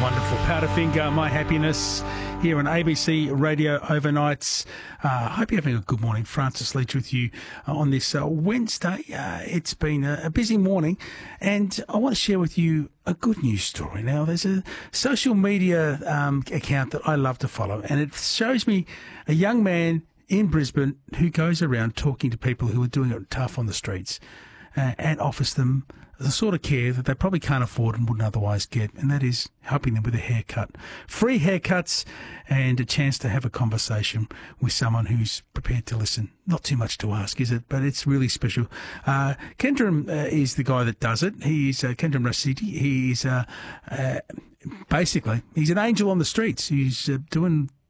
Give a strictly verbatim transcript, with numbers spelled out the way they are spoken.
Wonderful. Powderfinger, My Happiness, here on A B C Radio Overnights. I uh, hope you're having a good morning. Francis Leach with you uh, on this uh, Wednesday. Uh, it's been a, a busy morning, and I want to share with you a good news story. Now, there's a social media um, account that I love to follow, and it shows me a young man in Brisbane who goes around talking to people who are doing it tough on the streets uh, and offers them the sort of care that they probably can't afford and wouldn't otherwise get, and that is helping them with a haircut. Free haircuts and a chance to have a conversation with someone who's prepared to listen. Not too much to ask, is it? But it's really special. Uh, Kendram uh, is the guy that does it. He's uh, Kendram Rashidi. He's uh, uh, basically, he's an angel on the streets. He's uh, doing